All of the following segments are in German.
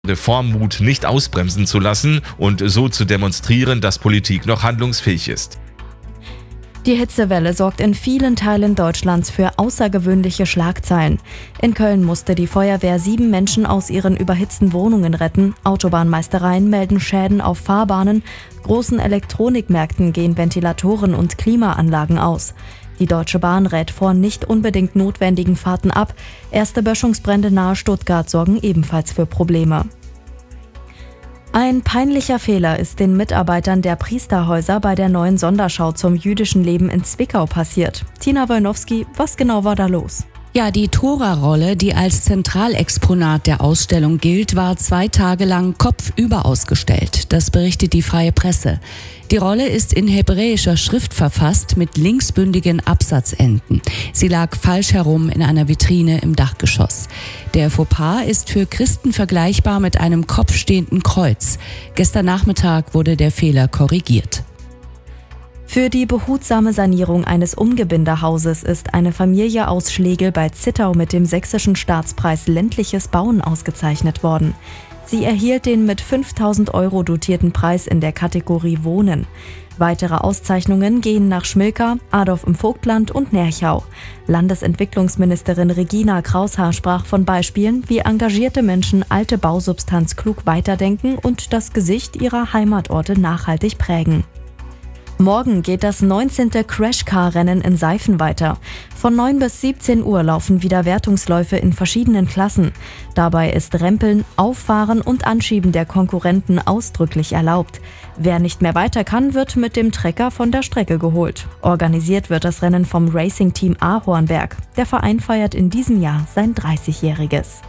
Reformmut nicht ausbremsen zu lassen und so zu demonstrieren, dass Politik noch handlungsfähig ist. Die Hitzewelle sorgt in vielen Teilen Deutschlands für außergewöhnliche Schlagzeilen. In Köln musste die Feuerwehr 7 Menschen aus ihren überhitzten Wohnungen retten. Autobahnmeistereien melden Schäden auf Fahrbahnen. Großen Elektronikmärkten gehen Ventilatoren und Klimaanlagen aus. Die Deutsche Bahn rät vor nicht unbedingt notwendigen Fahrten ab. Erste Böschungsbrände nahe Stuttgart sorgen ebenfalls für Probleme. Ein peinlicher Fehler ist den Mitarbeitern der Priesterhäuser bei der neuen Sonderschau zum jüdischen Leben in Zwickau passiert. Tina Wolnowski, was genau war da los? Ja, die Tora-Rolle, die als Zentralexponat der Ausstellung gilt, war 2 Tage lang kopfüber ausgestellt. Das berichtet die Freie Presse. Die Rolle ist in hebräischer Schrift verfasst mit linksbündigen Absatzenden. Sie lag falsch herum in einer Vitrine im Dachgeschoss. Der Fauxpas ist für Christen vergleichbar mit einem kopfstehenden Kreuz. Gestern Nachmittag wurde der Fehler korrigiert. Für die behutsame Sanierung eines Umgebindehauses ist eine Familie aus Schlegel bei Zittau mit dem Sächsischen Staatspreis Ländliches Bauen ausgezeichnet worden. Sie erhielt den mit 5.000 € dotierten Preis in der Kategorie Wohnen. Weitere Auszeichnungen gehen nach Schmilka, Adorf im Vogtland und Nerchau. Landesentwicklungsministerin Regina Kraushaar sprach von Beispielen, wie engagierte Menschen alte Bausubstanz klug weiterdenken und das Gesicht ihrer Heimatorte nachhaltig prägen. Morgen geht das 19. Crashcar-Rennen in Seifen weiter. Von 9 bis 17 Uhr laufen wieder Wertungsläufe in verschiedenen Klassen. Dabei ist Rempeln, Auffahren und Anschieben der Konkurrenten ausdrücklich erlaubt. Wer nicht mehr weiter kann, wird mit dem Trecker von der Strecke geholt. Organisiert wird das Rennen vom Racing-Team Ahornberg. Der Verein feiert in diesem Jahr sein 30-jähriges.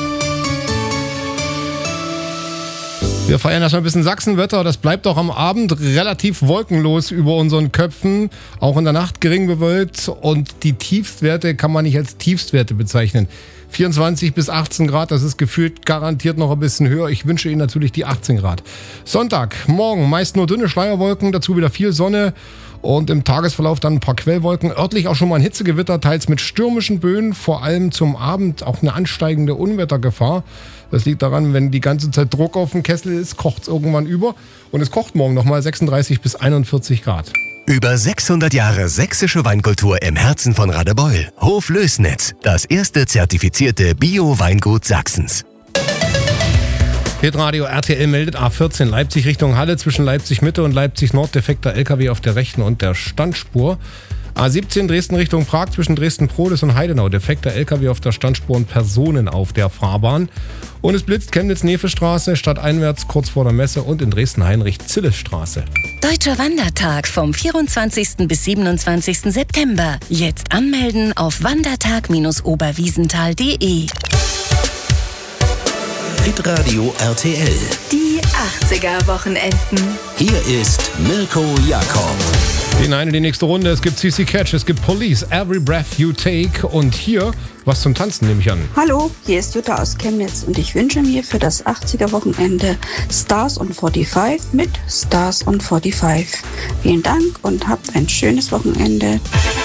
Wir feiern erstmal ein bisschen Sachsenwetter. Das bleibt auch am Abend relativ wolkenlos über unseren Köpfen. Auch in der Nacht gering bewölkt. Und die Tiefstwerte kann man nicht als Tiefstwerte bezeichnen. 24 bis 18 Grad, das ist gefühlt garantiert noch ein bisschen höher. Ich wünsche Ihnen natürlich die 18 Grad. Sonntag, morgen meist nur dünne Schleierwolken, dazu wieder viel Sonne. Und im Tagesverlauf dann ein paar Quellwolken. Örtlich auch schon mal ein Hitzegewitter, teils mit stürmischen Böen. Vor allem zum Abend auch eine ansteigende Unwettergefahr. Das liegt daran, wenn die ganze Zeit Druck auf dem Kessel ist, kocht es irgendwann über. Und es kocht morgen nochmal 36 bis 41 Grad. Über 600 Jahre sächsische Weinkultur im Herzen von Radebeul. Hof Lößnitz, das erste zertifizierte Bio-Weingut Sachsens. Hitradio RTL meldet A14 Leipzig Richtung Halle zwischen Leipzig Mitte und Leipzig Nord defekter LKW auf der rechten und der Standspur. A17 Dresden Richtung Prag zwischen Dresden-Prohlis und Heidenau defekter LKW auf der Standspur und Personen auf der Fahrbahn. Und es blitzt Chemnitz-Nefe-Straße stadteinwärts kurz vor der Messe und in Dresden-Heinrich-Zille-Straße. Deutscher Wandertag vom 24. bis 27. September. Jetzt anmelden auf wandertag-oberwiesenthal.de. Hitradio RTL. Die 80er-Wochenenden. Hier ist Mirko Jakob. Hinein in die nächste Runde. Es gibt CC Catch, es gibt Police, Every Breath You Take und hier was zum Tanzen, nehme ich an. Hallo, hier ist Jutta aus Chemnitz und ich wünsche mir für das 80er-Wochenende Stars on 45 mit Stars on 45. Vielen Dank und habt ein schönes Wochenende.